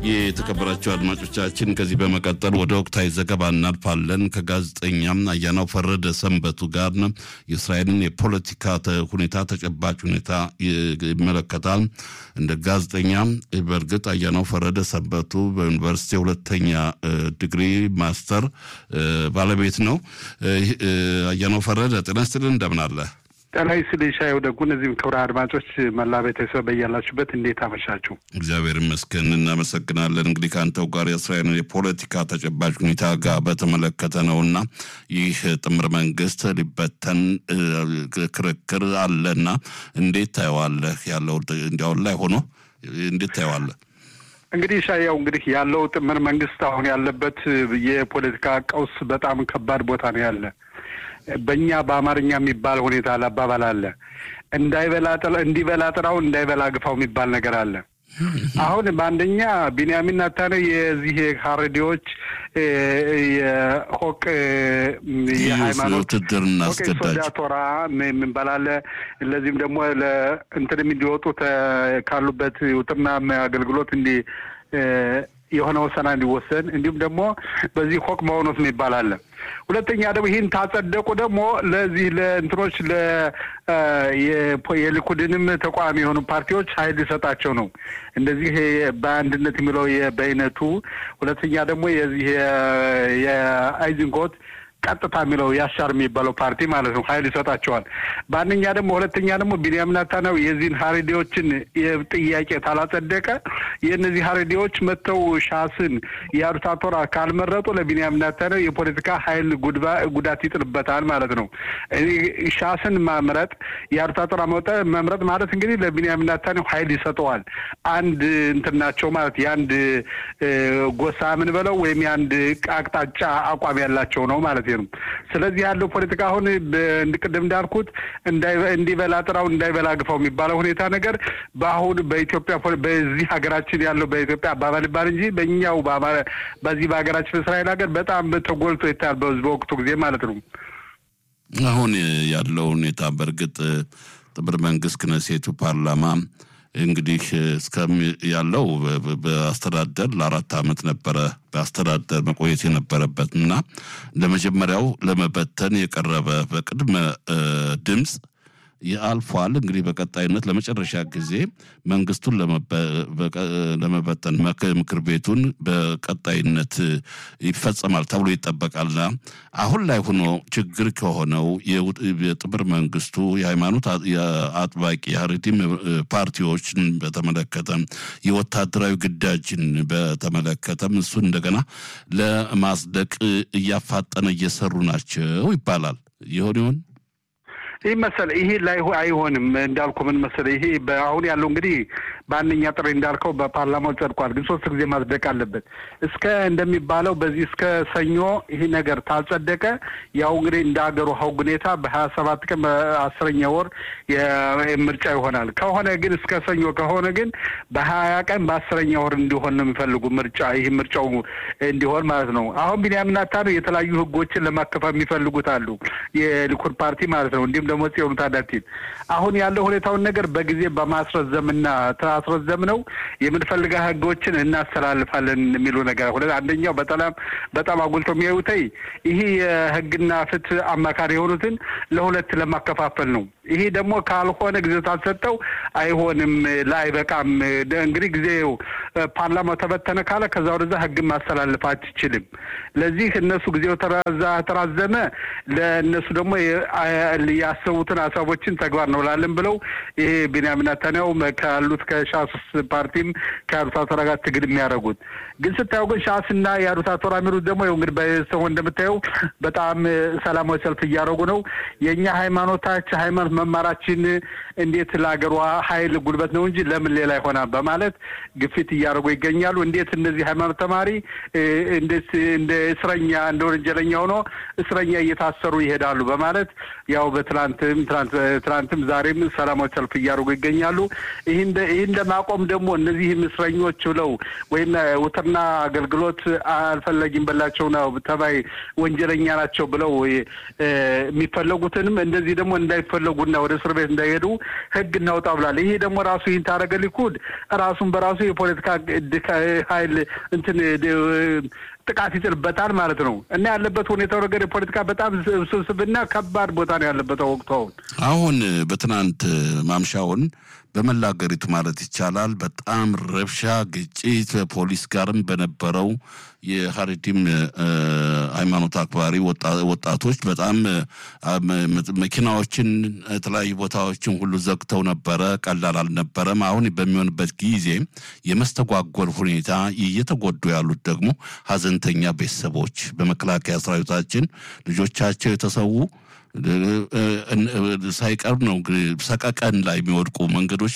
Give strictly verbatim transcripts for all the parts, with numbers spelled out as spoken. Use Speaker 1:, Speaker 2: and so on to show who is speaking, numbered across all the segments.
Speaker 1: የተከበራችሁ አድማጮቻችን ከዚህ በመቀጠል ወደ ወቅታዊ ዘገባ እናልፋለን። ከጋዜጠኛም አያናው ፈረደ ሰንበቱ ጋር የእስራኤልን የፖለቲካ ሁኔታ ተጨባጭ ሁኔታ ይመለከታል። እንደ ጋዜጠኛ በእርግጥ አያናው ፈረደ ሰንበቱ በዩኒቨርሲቲ ሁለተኛ ዲግሪ ማስተር ባለቤት ነው። አያናው ፈረደ ጤና ይስጥልን፣ እንደምን አለ?
Speaker 2: ጤና ይስጥልኝ ሻየው ደጉ። እነዚህም ክብረ አድማጮች መላ ቤተሰብ በያላችሁበት እንዴት አመሻችሁ?
Speaker 1: እግዚአብሔር ይመስገን፣ እናመሰግናለን። እንግዲህ ከአንተው ጋር የእስራኤልን የፖለቲካ ተጨባጭ ሁኔታ ጋር በተመለከተ ነውና ይህ ጥምር መንግስት ሊበተን ክርክር አለና እንዴት ታየዋለህ? ያለው እንዲያው ላይ ሆኖ እንዴት ታየዋለህ?
Speaker 2: እንግዲህ ሻየው እንግዲህ ያለው ጥምር መንግስት አሁን ያለበት የፖለቲካ ቀውስ በጣም ከባድ ቦታ ነው ያለ። በእኛ በአማርኛ የሚባል ሁኔታ አባባል አለ። እንዳይበላ እንዲበላ ጥራው እንዳይበላ ግፋው የሚባል ነገር አለ። አሁን በአንደኛ ቢንያሚን ኔታንያሁ የዚህ ሀረዲዎች የሆቅ የሃይማኖት ሶዳቶራ የሚባል አለ። ለዚህም ደግሞ ለእንትን እንዲወጡ ካሉበት ውጥና አገልግሎት እንዲ የሆነ ወሰና እንዲወሰን እንዲሁም ደግሞ በዚህ ሆቅ መሆኑት የሚባል አለ። ሁለተኛ ደግሞ ይህን ታጸደቁ ደግሞ ለዚህ ለእንትኖች ለ የሊኩድንም ተቋሚ የሆኑ ፓርቲዎች ኃይል ሊሰጣቸው ነው። እንደዚህ በአንድነት የሚለው የበይነቱ ሁለተኛ ደግሞ የዚህ የአይዝንኮት ቀጥታ የሚለው ያሻር የሚባለው ፓርቲ ማለት ነው ኃይል ይሰጣቸዋል። በአንደኛ ደግሞ ሁለተኛ ደግሞ ቢንያሚን ኔታንያሁ የዚህን ሀረዲዎችን ጥያቄ ታላጸደቀ የእነዚህ ሀረዲዎች መተው ሻስን የአሩታ ቶራ ካልመረጡ ለቢንያሚን ኔታንያሁ የፖለቲካ ኃይል ጉዳት ይጥልበታል ማለት ነው። ሻስን ማምረጥ የአሩታ ቶራ መምረጥ ማለት እንግዲህ ለቢንያሚን ኔታንያሁ ኃይል ይሰጠዋል። አንድ እንትናቸው ማለት የአንድ ጎሳ ምን በለው ወይም የአንድ አቅጣጫ አቋም ያላቸው ነው ማለት ነው። ስለዚህ ያለው ፖለቲካ አሁን እንድቅድም እንዳልኩት እንዲበላ ጥራው እንዳይበላ ግፋው የሚባለው ሁኔታ ነገር በአሁን በኢትዮጵያ በዚህ ሀገራችን ያለው በኢትዮጵያ አባባል ይባል እንጂ በእኛው በዚህ በሀገራችን እስራኤል ሀገር በጣም ተጎልቶ ይታያል በወቅቱ ጊዜ ማለት ነው።
Speaker 1: አሁን ያለው ሁኔታ በእርግጥ ጥምር መንግስት ክነሴቱ ፓርላማ እንግዲህ እስከም ያለው በአስተዳደር ለአራት አመት ነበረ በአስተዳደር መቆየት የነበረበት እና ለመጀመሪያው ለመበተን የቀረበ በቅድመ ድምጽ ያልፏል። እንግዲህ በቀጣይነት ለመጨረሻ ጊዜ መንግስቱን ለመበተን ምክር ቤቱን በቀጣይነት ይፈጸማል ተብሎ ይጠበቃልና አሁን ላይ ሆኖ ችግር ከሆነው የጥምር መንግስቱ የሃይማኖት አጥባቂ የሀረዲም ፓርቲዎችን በተመለከተ የወታደራዊ ግዳጅን በተመለከተም እሱ እንደገና ለማስደቅ እያፋጠነ እየሰሩ ናቸው ይባላል። ይሆን ይሆን?
Speaker 2: ይህ መሰለ ይሄ ላይ አይሆንም እንዳልኩ ምን መሰለ ይሄ በአሁን ያለው እንግዲህ በአንደኛ ጥሪ እንዳልከው በፓርላማው ጸድቋል፣ ግን ሶስት ጊዜ ማጽደቅ አለበት። እስከ እንደሚባለው በዚህ እስከ ሰኞ ይሄ ነገር ታጸደቀ ያው እንግዲህ እንዳገሩ ሀው ሁኔታ በሀያ ሰባት ቀን በአስረኛ ወር የምርጫ ይሆናል። ከሆነ ግን እስከ ሰኞ ከሆነ ግን በሀያ ቀን በአስረኛ ወር እንዲሆን ነው የሚፈልጉ ምርጫ ይሄ ምርጫው እንዲሆን ማለት ነው። አሁን ቢንያሚን ኔታንያሁ የተለያዩ ህጎችን ለማከፋፈል የሚፈልጉት አሉ የሊኩድ ፓርቲ ማለት ነው። እንዲሁም ደግሞ ጽዮኑ ታዳቲን አሁን ያለው ሁኔታውን ነገር በጊዜ በማስረዘምና ታስረዘም ነው የምንፈልጋ ህጎችን እናስተላልፋለን የሚሉ ነገር ሁለት አንደኛው በጣም በጣም አጉልቶ የሚያዩተይ ይሄ የህግና ፍትህ አማካሪ የሆኑትን ለሁለት ለማከፋፈል ነው። ይሄ ደግሞ ካልሆነ ጊዜ ታሰጠው አይሆንም ላይ በቃም እንግዲህ ጊዜው ፓርላማው ተበተነ ካለ ከዛ ወደዛ ህግ ማስተላለፍ አትችልም። ለዚህ እነሱ ጊዜው ተራዛ ተራዘመ ለነሱ ደግሞ ያሰቡትን ሐሳቦችን ተግባር ነው ላለም ብለው ይሄ ቢንያሚን ኔታንያሁ ካሉት ከሻስ ፓርቲም ከአሩታ ቶራ ጋር ትግል የሚያደርጉት ግን ስታየው ግን ሻስና የአሩታ ቶራ የሚሉት ደግሞ እንግዲህ በሰው እንደምታየው በጣም ሰላማዊ ሰልፍ እያደረጉ ነው። የኛ ሃይማኖታችን ሃይማኖት መማራችን እንዴት ለሀገሯ ኃይል ጉልበት ነው እንጂ ለምን ሌላ ይሆናል በማለት ግፊት እያደረጉ ይገኛሉ። እንዴት እነዚህ ሃይማኖት ተማሪ እንዴት እንደ እስረኛ እንደ ወንጀለኛ ሆኖ እስረኛ እየታሰሩ ይሄዳሉ በማለት ያው በትላንትም ትላንት ትላንትም ዛሬም ሰላማዊ ሰልፍ እያደረጉ ይገኛሉ። ይሄን ይሄን እንደማቆም ደግሞ እነዚህ ምስረኞች ብለው ወይም ውትርና አገልግሎት አልፈለጊም በላቸው ነው ተባይ ወንጀለኛ ናቸው ብለው የሚፈለጉትንም እንደዚህ ደግሞ እንዳይፈለጉና ወደ እስር ቤት እንዳይሄዱ ህግ እናውጣ ብሏል። ይሄ ደግሞ ራሱ ይህን ታረገ ሊኩድ ራሱን በራሱ የፖለቲካ ኃይል እንትን ጥቃት ይጥልበታል ማለት ነው እና ያለበት ሁኔታው ነገር የፖለቲካ በጣም ስብስብና ከባድ ቦታ ነው ያለበት ወቅቱ።
Speaker 1: አሁን በትናንት ማምሻውን በመላ ሀገሪቱ ማለት ይቻላል በጣም ረብሻ ግጭት ፖሊስ ጋርም በነበረው የሐሪዲም ሃይማኖት አክባሪ ወጣቶች በጣም መኪናዎችን የተለያዩ ቦታዎችን ሁሉ ዘግተው ነበረ። ቀላል አልነበረም። አሁን በሚሆንበት ጊዜ የመስተጓጎል ሁኔታ እየተጎዱ ያሉት ደግሞ ሀዘንተኛ ቤተሰቦች በመከላከያ ሰራዊታችን ልጆቻቸው የተሰዉ ሳይቀር ነው ሰቀቀን ላይ የሚወድቁ መንገዶች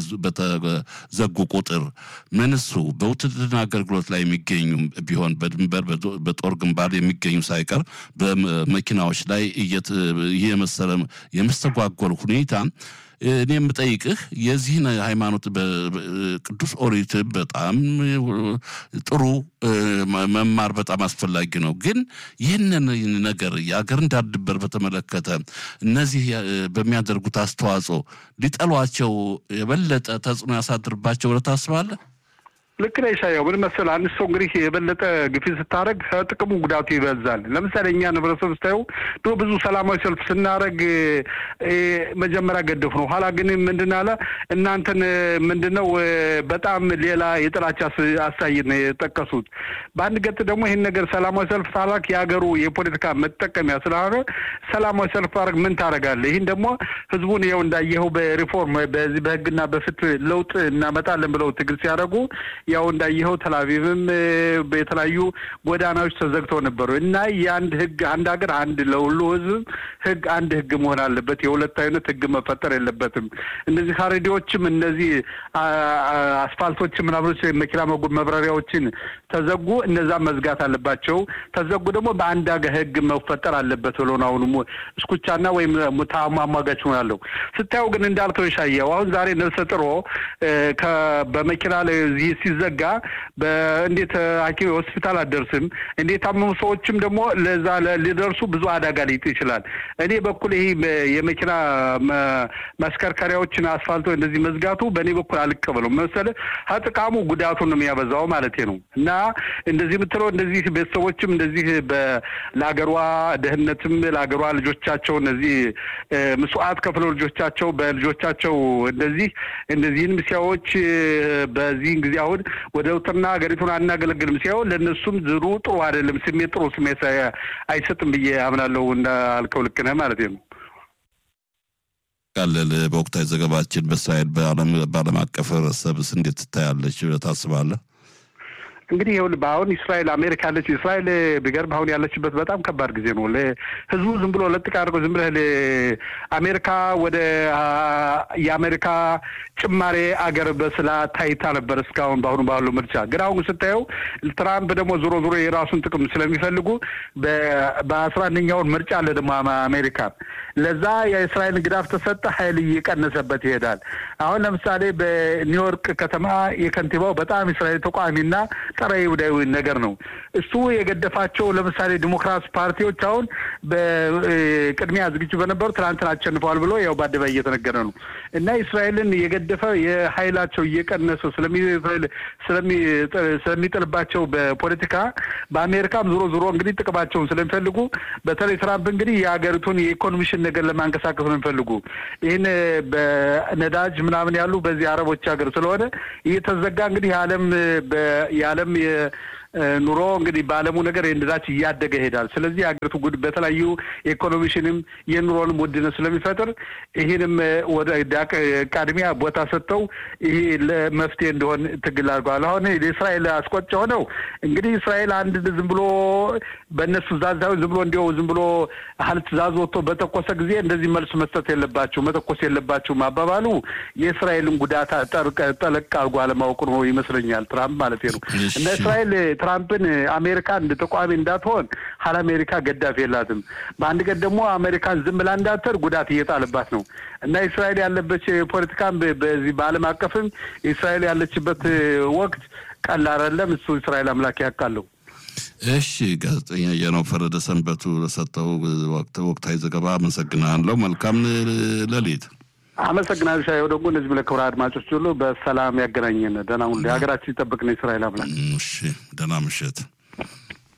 Speaker 1: በተዘጉ ቁጥር ምንሱ በውትድርና አገልግሎት ላይ የሚገኙ ቢሆን በድንበር በጦር ግንባር የሚገኙ ሳይቀር በመኪናዎች ላይ እየመሰለ የመስተጓጎል ሁኔታ እኔ የምጠይቅህ የዚህን ሃይማኖት በቅዱስ ኦሪት በጣም ጥሩ መማር በጣም አስፈላጊ ነው። ግን ይህንን ነገር የአገር እንዳድበር በተመለከተ እነዚህ በሚያደርጉት አስተዋጽኦ ሊጠሏቸው የበለጠ ተጽዕኖ ያሳድርባቸው ብለህ ታስባለህ?
Speaker 2: ልክ ነው ሻያው። ምን መሰለህ አንድ ሰው እንግዲህ የበለጠ ግፊት ስታረግ ጥቅሙ ጉዳቱ ይበዛል። ለምሳሌ እኛ ህብረተሰብ ስታየው ድሮ ብዙ ሰላማዊ ሰልፍ ስናረግ መጀመሪያ ገደፍ ነው። ኋላ ግን ምንድን አለ እናንተን ምንድነው በጣም ሌላ የጥላቻ አሳይት ነው የጠቀሱት። በአንድ ገጥ ደግሞ ይሄን ነገር ሰላማዊ ሰልፍ ታላክ ያገሩ የፖለቲካ መጠቀሚያ ስለሆነ ሰላማዊ ሰልፍ አረግ ምን ታረጋለህ? ይሄን ደግሞ ህዝቡን ይኸው እንዳየኸው በሪፎርም በዚህ በህግና በፍትህ ለውጥ እናመጣለን ብለው ትግል ሲያደርጉ ያው እንዳየኸው ተላቪቭም በተለያዩ ጎዳናዎች ተዘግተው ነበሩ እና የአንድ ህግ አንድ ሀገር አንድ ለሁሉ ህዝብ ህግ አንድ ህግ መሆን አለበት። የሁለት አይነት ህግ መፈጠር የለበትም። እነዚህ ሀሬዲዎችም እነዚህ አስፋልቶች ምናምኖች መኪና መብራሪያዎችን ተዘጉ። እነዛ መዝጋት አለባቸው። ተዘጉ ደግሞ በአንድ ሀገር ህግ መፈጠር አለበት ብሎ ነው አሁን እስኩቻና ወይም ሙታማማጋች ነው ያለው። ስታየው ግን እንዳልከው ይሻየው አሁን ዛሬ ነፍሰ ጥሮ በመኪና ላይ ሲዘጋ በእንዴት ሐኪም ሆስፒታል አደርስም እንዴት ታመሙ ሰዎችም ደግሞ ለዛ ሊደርሱ ብዙ አደጋ ሊጥ ይችላል። እኔ በኩል ይሄ የመኪና ማስከርከሪያዎችን አስፋልቶ እንደዚህ መዝጋቱ በእኔ በኩል አልቀበለው መሰለ ሀጥቃሙ ጉዳቱን ነው የሚያበዛው ማለት ነው እና እንደዚህ ምትለው እንደዚህ ቤተሰቦችም እንደዚህ በላገሯ ደህንነትም ላገሯ ልጆቻቸው እነዚህ መስዋዕት ከፍለው ልጆቻቸው በልጆቻቸው እንደዚህ እንደዚህን ምስያዎች በዚህ ጊዜ አሁን ወደ ውጥና ሀገሪቱን አናገለግልም ሲያው ለነሱም ዝሩ ጥሩ አይደለም። ስሜት ጥሩ ስሜት አይሰጥም ብዬ አምናለሁ እንዳልከው ልክ ነህ ማለት ነው።
Speaker 1: ካለለ በወቅታዊ ዘገባችን በእስራኤል በዓለም አቀፍ ረሰብስ እንዴት ትታያለች ታስባለህ?
Speaker 2: እንግዲህ ይሁን ባውን እስራኤል አሜሪካ አለች። እስራኤል ቢገርም አሁን ያለችበት በጣም ከባድ ጊዜ ነው። ለህዝቡ ዝም ብሎ ለጥቃ አድርጎ ዝም ብሎ አሜሪካ ወደ የአሜሪካ ጭማሬ አገር በስላ ታይታ ነበር እስካሁን ባሁን ባለው ምርጫ። ግን አሁን ስታየው ትራምፕ ደግሞ ዞሮ ዞሮ የራሱን ጥቅም ስለሚፈልጉ በአስራ አንደኛው ምርጫ አለ ደግሞ አሜሪካ ለዛ የእስራኤል ግዳፍ ተሰጠ ኃይል እየቀነሰበት ይሄዳል። አሁን ለምሳሌ በኒውዮርክ ከተማ የከንቲባው በጣም እስራኤል ተቋሚና ጠራይ ወዳይ ነገር ነው። እሱ የገደፋቸው ለምሳሌ ዲሞክራት ፓርቲዎች አሁን በቅድሚያ ዝግጁ በነበሩ ትላንት አሸንፈዋል ብሎ ያው ባደባይ እየተነገረ ነው እና እስራኤልን የገደፈ የኃይላቸው እየቀነሰ ስለሚፈል ስለሚ ስለሚጥልባቸው በፖለቲካ በአሜሪካም ዞሮ ዞሮ እንግዲህ ጥቅማቸውን ስለሚፈልጉ በተለይ ትራምፕ እንግዲህ የሀገሪቱን የኢኮኖሚሽን ነገር ለማንቀሳቀስ ነው የሚፈልጉ። ይሄን በነዳጅ ምናምን ያሉ በዚህ አረቦች ሀገር ስለሆነ እየተዘጋ እንግዲህ ዓለም በዓለም ኑሮ እንግዲህ ባለሙ ነገር እንደዛች ያደገ ሄዳል። ስለዚህ አገሪቱ ጉድ በተለያዩ ኢኮኖሚሽንም የኑሮንም ውድነት ስለሚፈጥር ይሄንም ወደ ዳቅ አካዳሚያ ቦታ ሰጥተው ይሄ ለመፍትሄ እንደሆነ ትግል አድርጓል። አሁን እስራኤል አስቆጭ ሆነው እንግዲህ እስራኤል አንድ ዝም ብሎ በእነሱ ዛዛው ዝም ብሎ እንዲው ዝም ብሎ ሀልት ዛዝ ወጥቶ በተቆሰ ጊዜ እንደዚህ መልስ መስጠት የለባቸው መተኮስ የለባቸው ማባባሉ የእስራኤልን ጉዳት ጠርቀ ጠለቅ አድርጓል ማወቅ ነው ይመስለኛል ትራምፕ ማለት ነው። እና እስራኤል ትራምፕን አሜሪካ እንደ ተቋሚ እንዳትሆን ሐላ አሜሪካ ገዳፍ የላትም በአንድ ቀን ደግሞ አሜሪካን ዝም ብላ እንዳትር ጉዳት እየጣለባት ነው እና እስራኤል ያለበት ፖለቲካም በዚህ በዓለም አቀፍም እስራኤል ያለችበት ወቅት ቀላል አይደለም እሱ እስራኤል አምላክ ያውቃል
Speaker 1: እሺ ጋዜጠኛ አያናው ፈረደ ሰንበቱ ለሰጠው ወቅት ወቅታዊ ዘገባ አመሰግናለሁ መልካም ሌሊት
Speaker 2: አመሰግናለሁ ሻየው ደግሞ እነዚህ ለክብራ አድማጮች ሁሉ በሰላም ያገናኘን ደህና ሁሉ ሀገራችን ይጠብቅን እስራኤል አምላክ
Speaker 1: እሺ ደህና ምሽት